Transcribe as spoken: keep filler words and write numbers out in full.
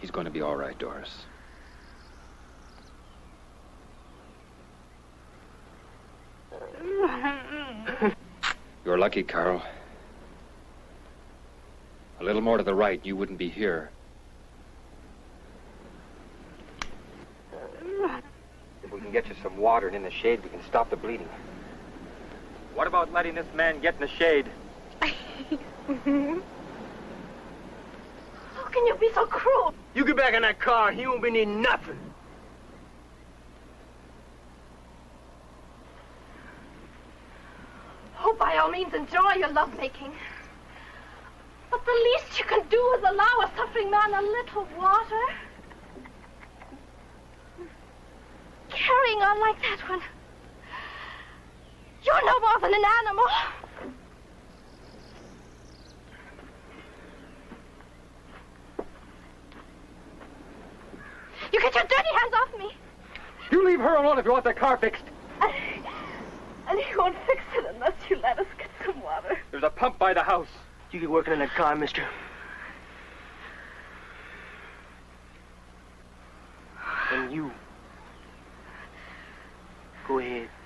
He's going to be all right, Doris. You're lucky, Carl. A little more to the right, you wouldn't be here. If we can get you some water and in the shade, we can stop the bleeding. What about letting this man get in the shade? How can you be so cruel? You get back in that car, he won't be needing nothing. Oh, by all means, enjoy your lovemaking. But the least you can do is allow a suffering man a little water. Carrying on like that when you're no more than an animal. You get your dirty hands off me. You leave her alone if you want that car fixed. And he won't fix it unless you let us get some water. There's a pump by the house. You get working in that car, mister. And you, go ahead.